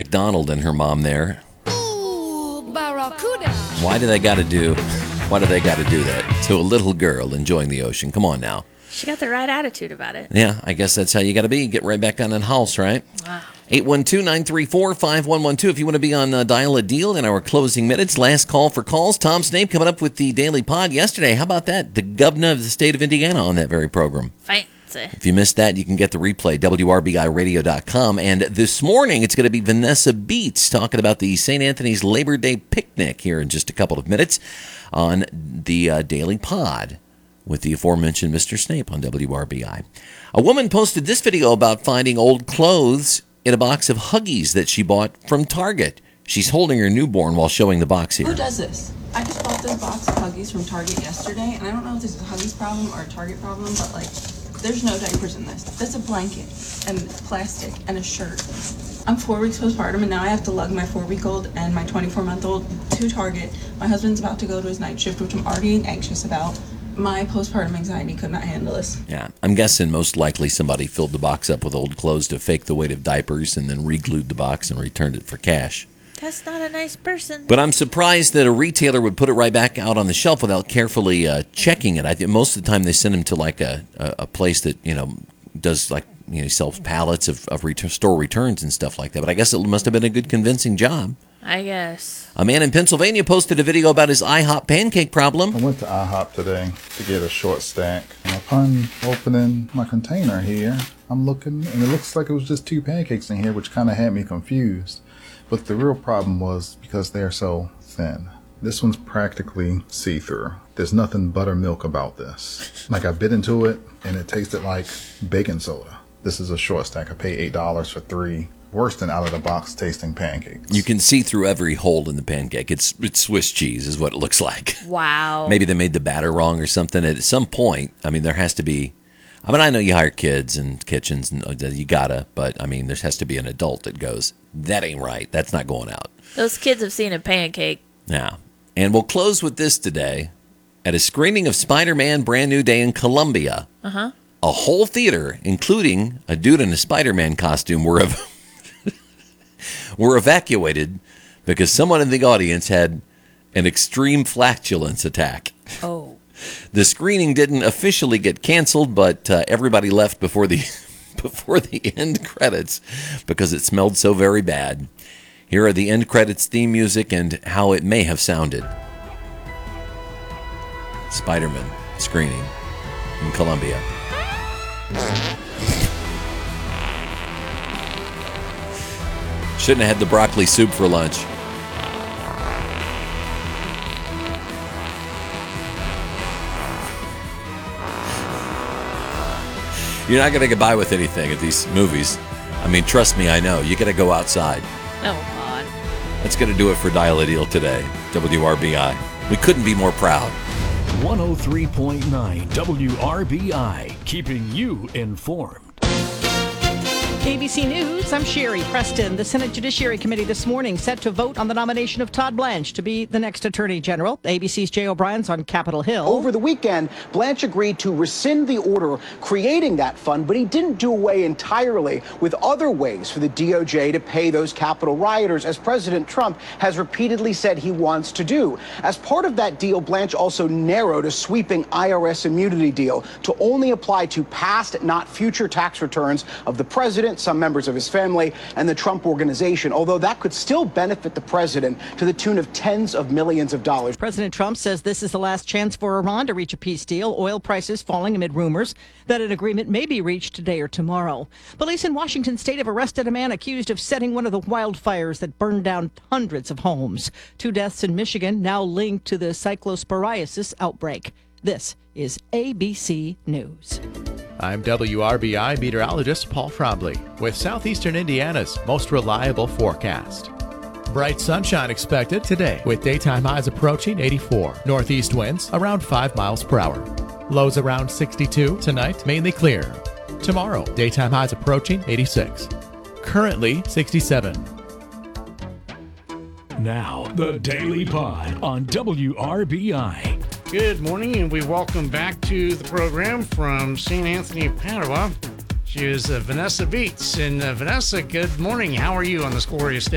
McDonald and her mom there. Ooh, barracuda. Why do they got to do that to a little girl enjoying the ocean? Come on now. She got the right attitude about it. Yeah, I guess that's how you got to be. Get right back on that house, right? Wow. 812-934-5112 if you want to be on Dial a Deal in our closing minutes. Last call for calls. Tom Snape coming up with the Daily Pod yesterday. How about that? The governor of the state of Indiana on that very program. Fancy. If you missed that, you can get the replay, WRBIRadio.com. And this morning, it's going to be Vanessa Beats talking about the St. Anthony's Labor Day picnic here in just a couple of minutes on the Daily Pod with the aforementioned Mr. Snape on WRBI. A woman posted this video about finding old clothes in a box of Huggies that she bought from Target. She's holding her newborn while showing the box here. Who does this? I just bought this box of Huggies from Target yesterday, and I don't know if this is a Huggies problem or a Target problem, but there's no diapers in this. That's a blanket and plastic and a shirt. I'm 4 weeks postpartum, and now I have to lug my 4-week-old and my 24-month-old to Target. My husband's about to go to his night shift, which I'm already anxious about. My postpartum anxiety could not handle this. Yeah, I'm guessing most likely somebody filled the box up with old clothes to fake the weight of diapers and then re-glued the box and returned it for cash. That's not a nice person. But I'm surprised that a retailer would put it right back out on the shelf without carefully checking it. I think most of the time they send them to like a place that, does sells pallets of store returns and stuff like that. But I guess it must have been a good convincing job. I guess. A man in Pennsylvania posted a video about his IHOP pancake problem. I went to IHOP today to get a short stack. And upon opening my container here, I'm looking, and it looks like it was just 2 pancakes in here, which kind of had me confused. But the real problem was because they're so thin. This one's practically see-through. There's nothing buttermilk about this. Like, I bit into it, and it tasted like baking soda. This is a short stack. I paid $8 for 3. Worse than out-of-the-box tasting pancakes. You can see through every hole in the pancake. It's Swiss cheese is what it looks like. Wow. Maybe they made the batter wrong or something. At some point, there has to be... I know you hire kids and kitchens, and you gotta, but, there has to be an adult that goes, that ain't right. That's not going out. Those kids have seen a pancake. Yeah. And we'll close with this today. At a screening of Spider-Man Brand New Day in Columbia, a whole theater, including a dude in a Spider-Man costume, were evacuated because someone in the audience had an extreme flatulence attack. Oh. The screening didn't officially get canceled, but everybody left before the end credits because it smelled so very bad. Here are the end credits theme music and how it may have sounded. Spider-Man screening in Columbia. Shouldn't have had the broccoli soup for lunch. You're not going to get by with anything at these movies. Trust me, I know. You got to go outside. Oh, God. That's going to do it for Dial a Deal today. WRBI. We couldn't be more proud. 103.9 WRBI, keeping you informed. ABC News, I'm Sherry Preston. The Senate Judiciary Committee this morning set to vote on the nomination of Todd Blanche to be the next Attorney General. ABC's Jay O'Brien's on Capitol Hill. Over the weekend, Blanche agreed to rescind the order creating that fund, but he didn't do away entirely with other ways for the DOJ to pay those Capitol rioters, as President Trump has repeatedly said he wants to do. As part of that deal, Blanche also narrowed a sweeping IRS immunity deal to only apply to past, not future tax returns of the president, some members of his family, and the Trump Organization, although that could still benefit the president to the tune of tens of millions of dollars. President Trump says this is the last chance for Iran to reach a peace deal, oil prices falling amid rumors that an agreement may be reached today or tomorrow. Police in Washington state have arrested a man accused of setting one of the wildfires that burned down hundreds of homes. 2 deaths in Michigan now linked to the cyclosporiasis outbreak. This is ABC News. I'm WRBI meteorologist Paul Frobley with Southeastern Indiana's most reliable forecast. Bright sunshine expected today with daytime highs approaching 84. Northeast winds around 5 miles per hour. Lows around 62 tonight, mainly clear. Tomorrow, daytime highs approaching 86. Currently 67. Now, the Daily Pod on WRBI. Good morning, and we welcome back to the program from St. Anthony of Padua. She is Vanessa Beats. And Vanessa, good morning. How are you on this glorious day?